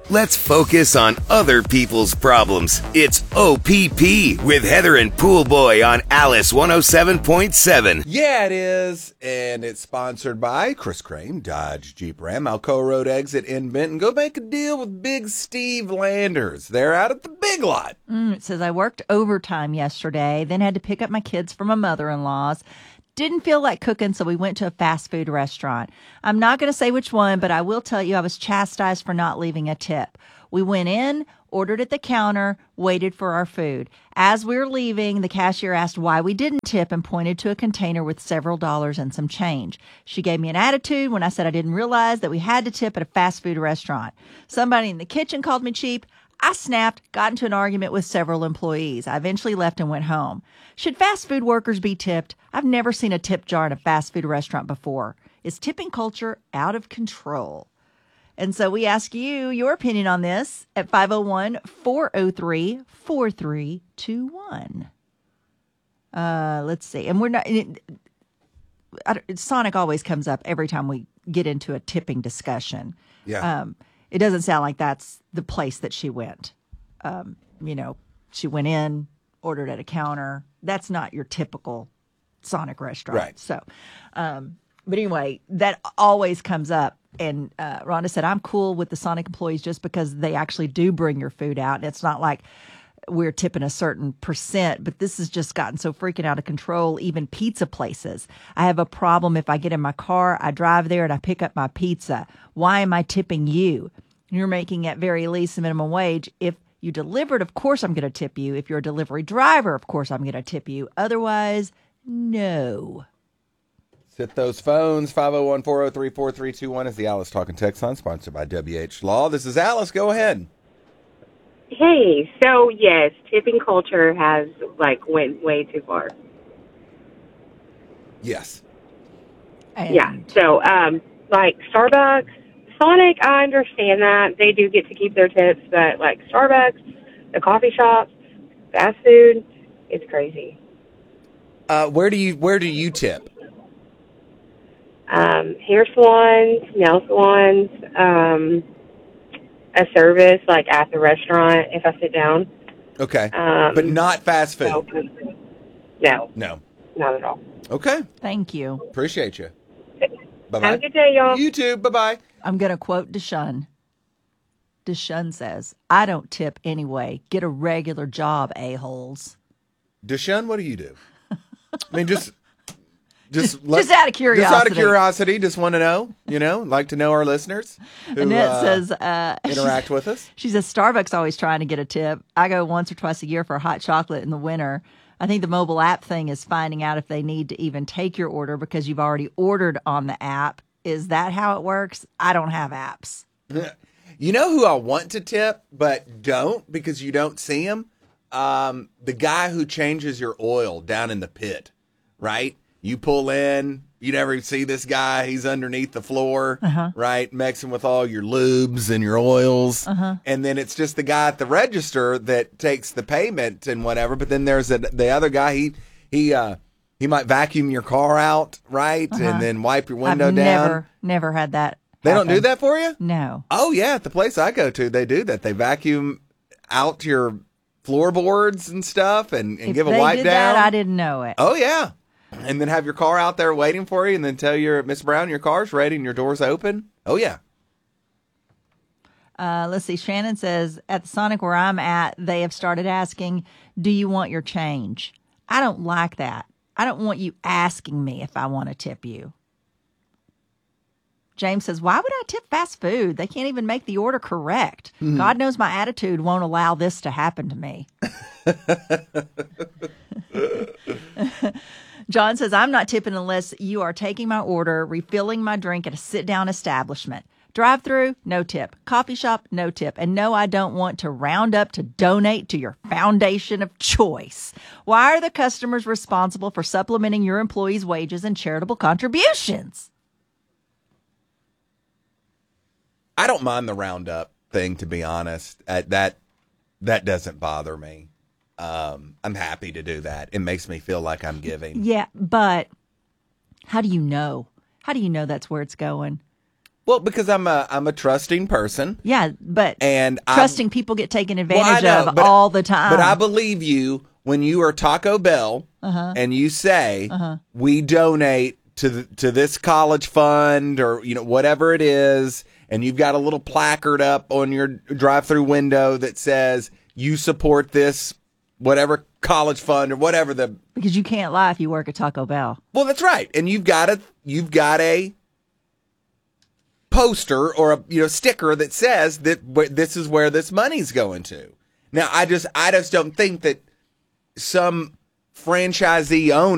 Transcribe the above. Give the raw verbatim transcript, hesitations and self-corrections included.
Let's focus on other people's problems. It's O P P with Heather and Pool Boy on Alice one oh seven point seven. Yeah, it is. And it's sponsored by Chris Crane, Dodge Jeep Ram, Alcoa Road exit in Benton. Go make a deal with Big Steve Landers. They're out at the Big Lot. Mm, it says, I worked overtime yesterday, then had to pick up my kids from my mother-in-law's. Didn't feel like cooking, so we went to a fast food restaurant. I'm not going to say which one, but I will tell you I was chastised for not leaving a tip. We went in, ordered at the counter, waited for our food. As we were leaving, the cashier asked why we didn't tip and pointed to a container with several dollars and some change. She gave me an attitude when I said I didn't realize that we had to tip at a fast food restaurant. Somebody in the kitchen called me cheap. I snapped, got into an argument with several employees. I eventually left and went home. Should fast food workers be tipped? I've never seen a tip jar in a fast food restaurant before. Is tipping culture out of control? And so we ask you your opinion on this at five oh one, four oh three, four three two one. Uh, let's see. And we're not... It, Sonic always comes up every time we get into a tipping discussion. Yeah. Um, it doesn't sound like that's the place that she went. Um, you know, she went in, ordered at a counter. That's not your typical Sonic restaurant. Right. So, um, but anyway, that always comes up. And uh, Rhonda said, I'm cool with the Sonic employees just because they actually do bring your food out. And it's not like we're tipping a certain percent, but this has just gotten so freaking out of control. Even pizza places. I have a problem if I get in my car, I drive there and I pick up my pizza. Why am I tipping you? You're making at very least the minimum wage. If you delivered, of course I'm going to tip you. If you're a delivery driver, of course I'm going to tip you. Otherwise, no. Hit those phones. five oh one, four oh three, four three two one is the Alice Talking Text Line, sponsored by W H Law. This is Alice. Go ahead. Hey, so yes, tipping culture has like went way too far. Yes. And Yeah. So, um, like Starbucks, Sonic, I understand that they do get to keep their tips, but like Starbucks, the coffee shops, fast food, it's crazy. Uh, where do you where do you tip? Um, hair salons, nail salons, um, a service like at the restaurant if I sit down. Okay. Um, but not fast food. No, no, No. not at all. Okay. Thank you. Appreciate you. Bye-bye. Have a good day, y'all. You too. Bye-bye. I'm going to quote Deshaun. Deshaun says, I don't tip anyway. Get a regular job, a-holes. Deshaun, what do you do? I mean, just... Just, Just, just out of curiosity. Just out of curiosity, just want to know, you know, like to know our listeners who Annette uh, says, uh, interact with us. She says, Starbucks always trying to get a tip. I go once or twice a year for hot chocolate in the winter. I think the mobile app thing is finding out if they need to even take your order because you've already ordered on the app. Is that how it works? I don't have apps. You know who I want to tip, but don't because you don't see him? Um, the guy who changes your oil down in the pit, right? You pull in, you never see this guy. He's underneath the floor, uh-huh. right? Mixing with all your lubes and your oils. Uh-huh. And then it's just the guy at the register that takes the payment and whatever. But then there's a, the other guy, he he uh, he might vacuum your car out, right? Uh-huh. And then wipe your window I've down. never, never had that They happen. don't do that for you? No. Oh, yeah. At the place I go to, they do that. They vacuum out your floorboards and stuff and, and If give a they wipe did down. that, I didn't know it. Oh, yeah. And then have your car out there waiting for you and then tell your Miss Brown your car's ready and your door's open. Oh, yeah. Uh, let's see. Shannon says, at the Sonic where I'm at, they have started asking, do you want your change? I don't like that. I don't want you asking me if I want to tip you. James says, why would I tip fast food? They can't even make the order correct. Mm. God knows my attitude won't allow this to happen to me. John says, I'm not tipping unless you are taking my order, refilling my drink at a sit-down establishment. Drive-through, no tip. Coffee shop, no tip. And no, I don't want to round up to donate to your foundation of choice. Why are the customers responsible for supplementing your employees' wages and charitable contributions? I don't mind the roundup thing, to be honest. Uh, that that doesn't bother me. Um, I'm happy to do that. It makes me feel like I'm giving. Yeah, but how do you know? How do you know that's where it's going? Well, because I'm a I'm a trusting person. Yeah, but And I'm- trusting people get taken Well, I advantage know, of but- all the time. But I believe you when you are Taco Bell and you say we donate to the, to this college fund or you know whatever it is, and you've got a little placard up on your drive-through window that says you support this whatever college fund or whatever the. because you can't lie if you work at Taco Bell. Well, that's right, and you've got a you've got a poster or a you know sticker that says that wh- this is where this money's going to. Now, I just I just don't think that some franchisee owner